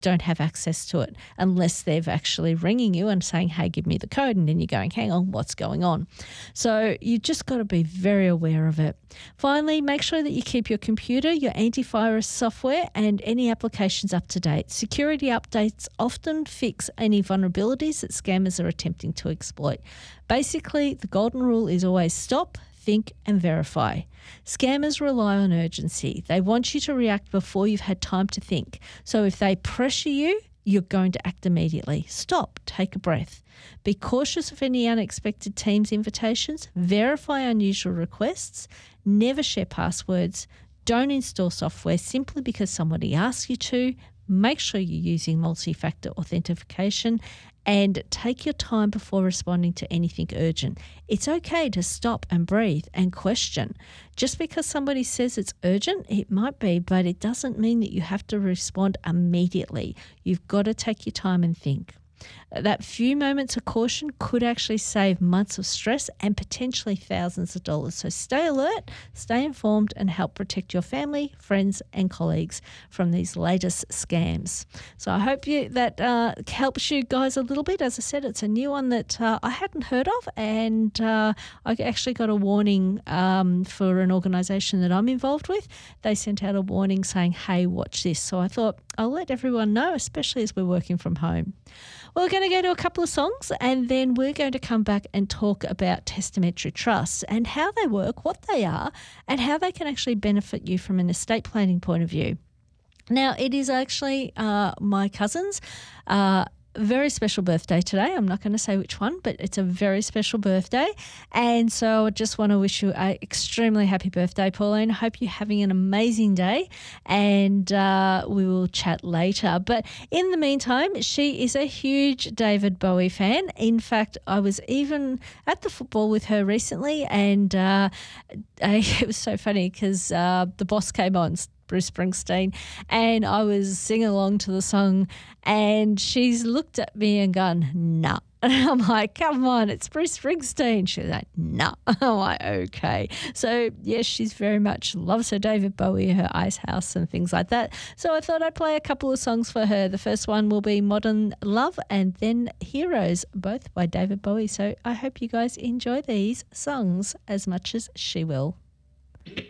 don't have access to it unless they've actually ringing you and saying, hey, give me the code. And then you're going, hang on, what's going on? So you just got to be very aware of it. Finally, make sure that you keep your computer, your antivirus software and any applications up to date. Security updates often fix any vulnerabilities that scammers are attempting to exploit. Basically, the golden rule is always stop, think and verify. Scammers rely on urgency. They want you to react before you've had time to think. So if they pressure you, you're going to act immediately. Stop, take a breath. Be cautious of any unexpected Teams invitations. Verify unusual requests. Never share passwords. Don't install software simply because somebody asks you to. Make sure you're using multi-factor authentication and take your time before responding to anything urgent. It's okay to stop and breathe and question. Just because somebody says it's urgent, it might be, but it doesn't mean that you have to respond immediately. You've got to take your time and think. That few moments of caution could actually save months of stress and potentially thousands of dollars. So stay alert, stay informed, and help protect your family, friends, and colleagues from these latest scams. So I hope that helps you guys a little bit. As I said, it's a new one that I hadn't heard of, and I actually got a warning for an organisation that I'm involved with. They sent out a warning saying, hey, watch this. So I thought I'll let everyone know, especially as we're working from home. We're going to go to a couple of songs and then we're going to come back and talk about testamentary trusts and how they work, what they are, and how they can actually benefit you from an estate planning point of view. Now, it is actually my cousin's very special birthday today. I'm not going to say which one, but it's a very special birthday. And so I just want to wish you an extremely happy birthday, Pauline. I hope you're having an amazing day, and we will chat later. But in the meantime, she is a huge David Bowie fan. In fact, I was even at the football with her recently, and it was so funny because the boss came on, Bruce Springsteen, and I was singing along to the song, and she's looked at me and gone, nah. And I'm like, come on, it's Bruce Springsteen. She's like, nah. I'm like, okay. So, yes, she's very much loves her David Bowie, her Ice House and things like that. So I thought I'd play a couple of songs for her. The first one will be Modern Love and then Heroes, both by David Bowie. So I hope you guys enjoy these songs as much as she will.